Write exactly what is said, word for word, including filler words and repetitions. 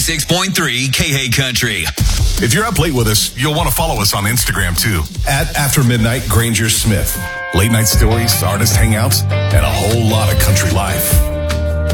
ninety-six point three K A Country. If you're up late with us, you'll want to follow us on Instagram too. At After Midnight Granger Smith. Late night stories, artist hangouts, and a whole lot of country life.